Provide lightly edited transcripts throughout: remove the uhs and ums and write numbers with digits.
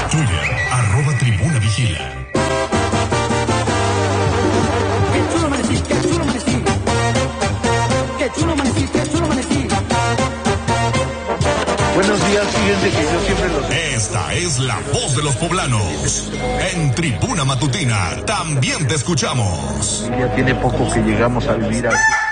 Twitter, @tribunavigila. Buenos días, fíjense que yo siempre los... Esta es la voz de los poblanos. En Tribuna Matutina también te escuchamos. Ya tiene poco que llegamos a vivir aquí.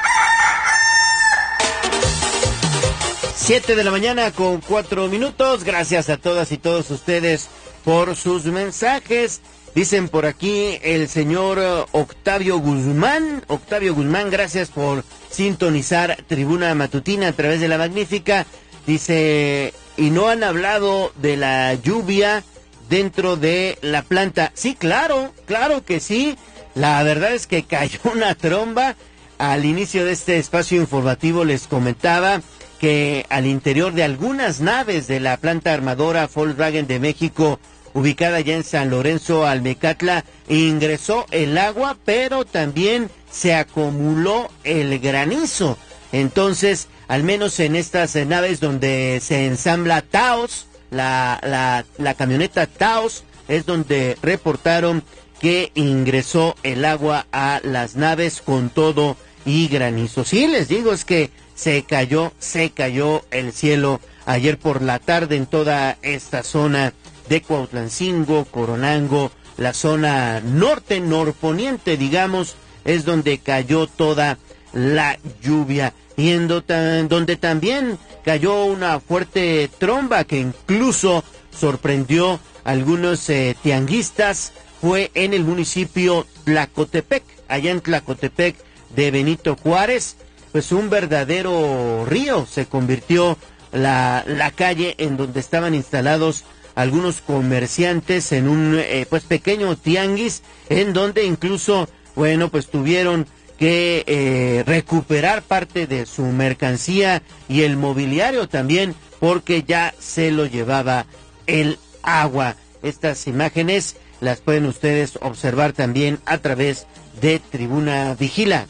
7 de la mañana con 4 minutos. Gracias a todas y todos ustedes por sus mensajes. Dicen por aquí el señor Octavio Guzmán. Octavio Guzmán, gracias por sintonizar Tribuna Matutina a través de la Magnífica. Dice, ¿y no han hablado de la lluvia dentro de la planta? Sí, claro que sí. La verdad es que cayó una tromba. Al inicio de este espacio informativo les comentaba que al interior de algunas naves de la planta armadora Volkswagen de México, ubicada ya en San Lorenzo, Almecatla, ingresó el agua, pero también se acumuló el granizo. Entonces, al menos en estas naves donde se ensambla Taos, la camioneta Taos, es donde reportaron que ingresó el agua a las naves con todo y granizo. Sí, les digo, es que se cayó el cielo ayer por la tarde en toda esta zona de Cuautlancingo, Coronango, la zona norte, norponiente, digamos, es donde cayó toda la lluvia. Y en donde también cayó una fuerte tromba que incluso sorprendió a algunos tianguistas fue en el municipio Tlacotepec, allá en Tlacotepec de Benito Juárez. Pues un verdadero río se convirtió la calle en donde estaban instalados algunos comerciantes en un pues pequeño tianguis, en donde incluso, bueno, pues tuvieron que recuperar parte de su mercancía y el mobiliario también, porque ya se lo llevaba el agua. Estas imágenes las pueden ustedes observar también a través de Tribuna Vigila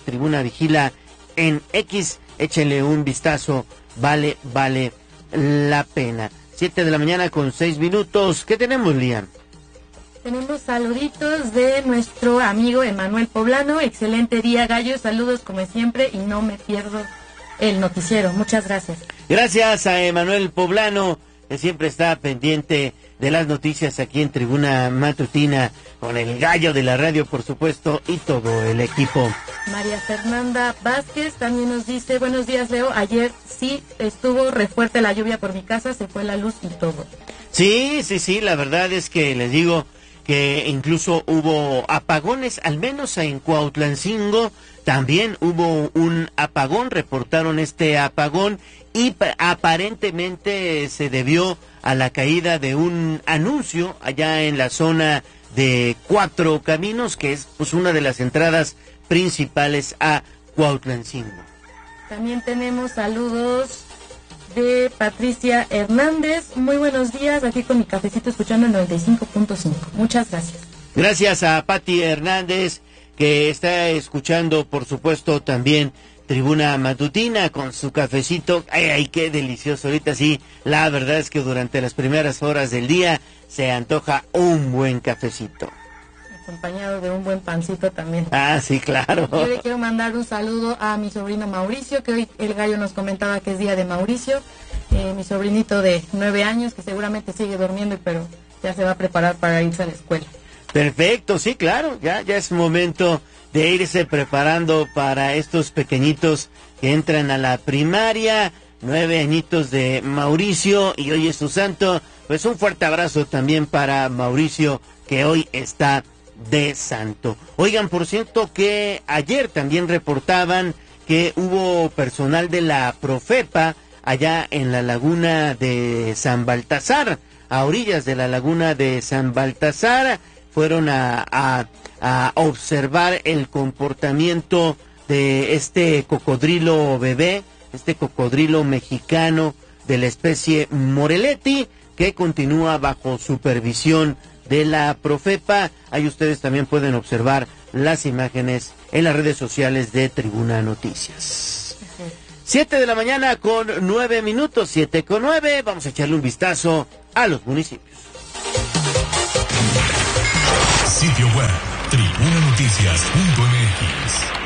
en X. Échenle un vistazo, vale la pena. 7 de la mañana con 6 minutos. ¿Qué tenemos, Liam? Tenemos saluditos de nuestro amigo Emanuel Poblano. Excelente día, gallo. Saludos como siempre y no me pierdo el noticiero. Muchas gracias. Gracias a Emanuel Poblano, que siempre está pendiente de las noticias aquí en Tribuna Matutina, con el gallo de la radio, por supuesto, y todo el equipo. María Fernanda Vázquez también nos dice, buenos días, Leo. Ayer sí estuvo re fuerte la lluvia por mi casa, se fue la luz y todo. Sí, la verdad es que les digo que incluso hubo apagones, al menos en Cuautlancingo también hubo un apagón, reportaron este apagón y aparentemente se debió a la caída de un anuncio allá en la zona de Cuatro Caminos, que es pues una de las entradas principales a Cuautlancingo. También tenemos saludos de Patricia Hernández. Muy buenos días, aquí con mi cafecito escuchando el 95.5. Muchas gracias. Gracias a Pati Hernández, que está escuchando, por supuesto, también Tribuna Matutina con su cafecito. Ay, qué delicioso. Ahorita sí, la verdad es que durante las primeras horas del día se antoja un buen cafecito. Acompañado de un buen pancito también. Ah, sí, claro. Yo le quiero mandar un saludo a mi sobrino Mauricio, que hoy el gallo nos comentaba que es día de Mauricio, mi sobrinito de 9 años, que seguramente sigue durmiendo, pero ya se va a preparar para irse a la escuela. Perfecto, sí, claro, ya es momento de irse preparando para estos pequeñitos que entran a la primaria. 9 añitos de Mauricio y hoy es su santo. Pues un fuerte abrazo también para Mauricio, que hoy está de santo. Oigan, por cierto, que ayer también reportaban que hubo personal de la Profepa allá en la laguna de San Baltasar, a orillas de la laguna de San Baltasar. Fueron a observar el comportamiento de este cocodrilo bebé, este cocodrilo mexicano de la especie Moreletti, que continúa bajo supervisión de la Profepa. Ahí ustedes también pueden observar las imágenes en las redes sociales de Tribuna Noticias. 7 de la mañana con 9 minutos, 7 con 9. Vamos a echarle un vistazo a los municipios. Sitio web tribunanoticias.mx.